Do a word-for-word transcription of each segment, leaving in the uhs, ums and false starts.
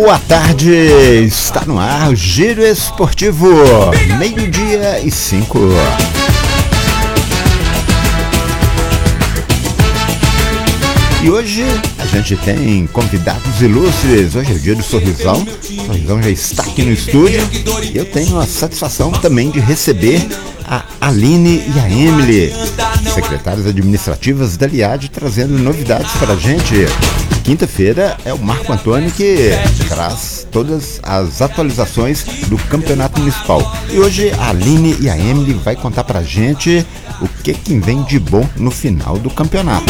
Boa tarde, está no ar o Giro Esportivo, meio-dia e cinco. E hoje a gente tem convidados ilustres. Hoje é o dia do Sorrisão. O Sorrisão já está aqui no estúdio e eu tenho a satisfação também de receber a Aline e a Emily, secretárias administrativas da Liad, trazendo novidades para a gente. Quinta-feira é o Marco Antônio que traz todas as atualizações do Campeonato Municipal. E hoje a Aline e a Emily vai contar pra gente o que que vem de bom no final do campeonato.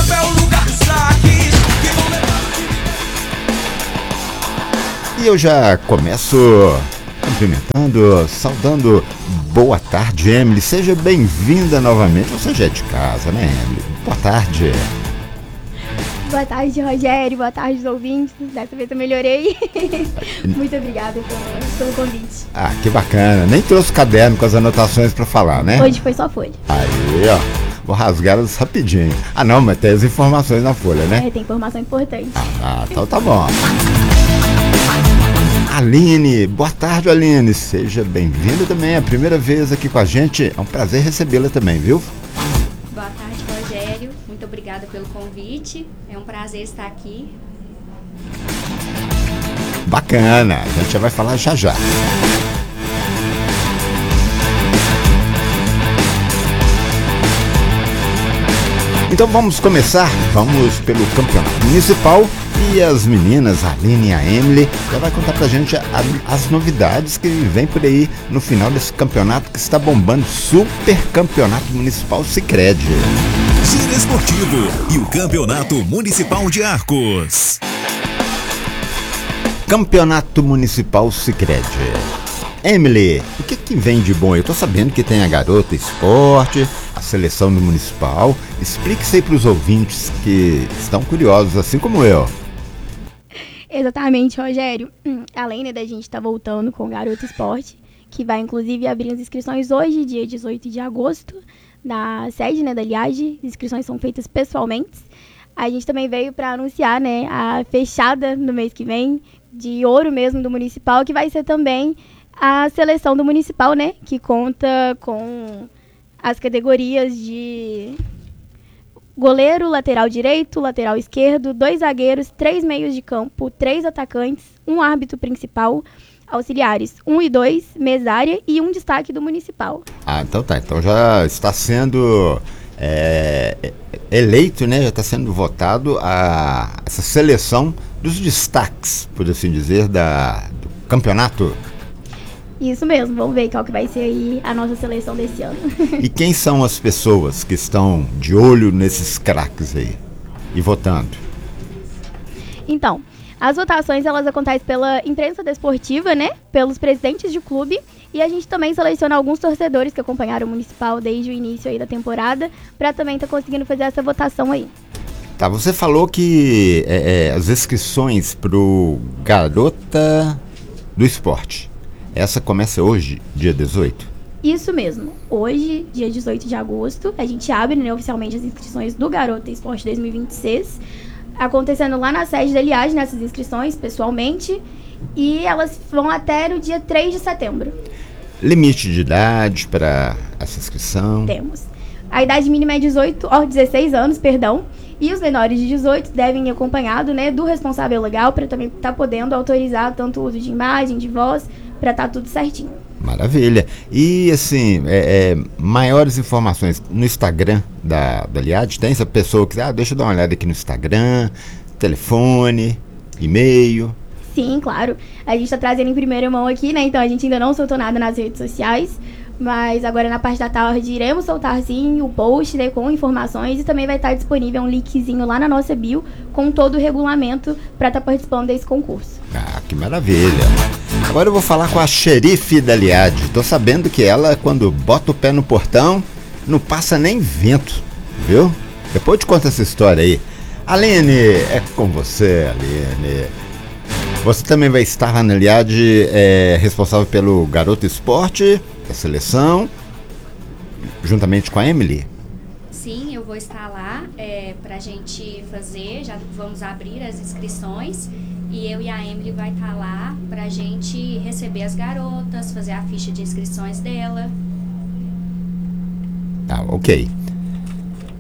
E eu já começo cumprimentando, saudando. Boa tarde, Emily. Seja bem-vinda novamente. Você já é de casa, né, Emily? Boa tarde. Boa tarde, Rogério. Boa tarde, os ouvintes. Dessa vez eu melhorei. Muito obrigada pelo, pelo convite. Ah, que bacana. Nem trouxe caderno com as anotações pra falar, né? Hoje foi só folha. Aí, ó. Vou rasgar elas rapidinho. Ah, não, mas tem as informações na folha, né? É, tem informação importante. Ah, então tá bom. Aline, boa tarde, Aline. Seja bem-vinda também. É a primeira vez aqui com a gente. É um prazer recebê-la também, viu? Boa tarde, Rogério. Muito obrigada pelo convite. É um prazer estar aqui. Bacana. A gente já vai falar já já. Então vamos começar. Vamos pelo Campeonato Municipal. E as meninas, a Aline e a Emily, já vai contar pra gente a, a, as novidades que vem por aí no final desse campeonato que está bombando. Super Campeonato Municipal Sicredi. Giro Esportivo e o Campeonato Municipal de Arcos. Campeonato Municipal Sicredi. Emily, o que que vem de bom? Eu tô sabendo que tem a Garota Esporte, a seleção do Municipal. Explique isso aí pros ouvintes que estão curiosos, assim como eu. Exatamente, Rogério. Além, né, da gente estar tá voltando com o Garota Esporte, que vai inclusive abrir as inscrições hoje, dia dezoito de agosto, na sede, né, da Liad. As inscrições são feitas pessoalmente. A gente também veio para anunciar, né, a fechada no mês que vem, de ouro mesmo do Municipal, que vai ser também a seleção do Municipal, né, que conta com as categorias de goleiro, lateral direito, lateral esquerdo, dois zagueiros, três meios de campo, três atacantes, um árbitro principal, auxiliares um e dois, mesária e um destaque do Municipal. Ah, então tá. Então já está sendo é, eleito, né? Já está sendo votado a, essa seleção dos destaques, por assim dizer, da, do campeonato. Isso mesmo, vamos ver qual que vai ser aí a nossa seleção desse ano. E quem são as pessoas que estão de olho nesses craques aí e votando? Então, as votações elas acontecem pela imprensa desportiva, né? Pelos presidentes de clube, e a gente também seleciona alguns torcedores que acompanharam o Municipal desde o início aí da temporada, para também estar tá conseguindo fazer essa votação aí. Tá, você falou que é, é, as inscrições pro Garota do Esporte, essa começa hoje, dia dezoito? Isso mesmo. Hoje, dia dezoito de agosto, a gente abre, né, oficialmente as inscrições do Garota Esporte dois mil e vinte e seis. Acontecendo lá na sede da Liad, nessas inscrições, pessoalmente. E elas vão até no dia três de setembro. Limite de idade para essa inscrição? Temos. A idade mínima é dezoito, ó, dezesseis anos, perdão. E os menores de dezoito devem ir acompanhado, né, do responsável legal para também estar tá podendo autorizar tanto o uso de imagem, de voz, para estar tá tudo certinho. Maravilha. E assim, é, é, maiores informações no Instagram da, da Liad, tem essa pessoa que ah, deixa eu dar uma olhada aqui no Instagram, telefone, e-mail. Sim, claro. A gente está trazendo em primeira mão aqui, né? Então a gente ainda não soltou nada nas redes sociais. Mas agora na parte da tarde iremos soltar sim o post, né, com informações, e também vai estar disponível um linkzinho lá na nossa bio com todo o regulamento para estar participando desse concurso. Ah, que maravilha. Agora eu vou falar com a xerife da Liad. Tô sabendo que ela, quando bota o pé no portão, não passa nem vento, viu? Depois te conta essa história aí. Aline, é com você, Aline. Você também vai estar lá na Liad, é, responsável pelo Garota Esporte, a seleção, juntamente com a Emily? Sim, eu vou estar lá é, para a gente fazer, já vamos abrir as inscrições E eu e a Emily vai estar lá pra gente receber as garotas, fazer a ficha de inscrições dela. Tá, ok.